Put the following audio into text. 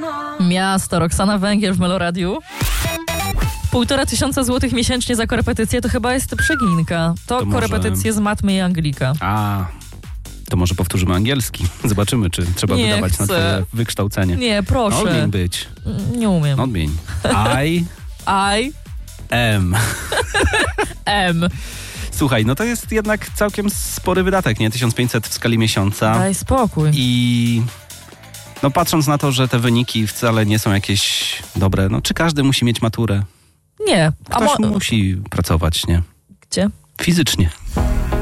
Miasto, Roxana Węgiel w Meloradiu. 1500 złotych miesięcznie za korepetycję to chyba jest przeginka. To korepetycje z matmy i Anglika. To może powtórzymy angielski. Zobaczymy, czy trzeba wydawać na twoje wykształcenie. Nie, proszę. Odmień być. Nie umiem. Odmień. I am. M. Słuchaj, no to jest jednak całkiem spory wydatek, nie? 1500 w skali miesiąca. Daj spokój. I no patrząc na to, że te wyniki wcale nie są jakieś dobre, no czy każdy musi mieć maturę? Nie. Ktoś musi pracować, nie? Gdzie? Fizycznie.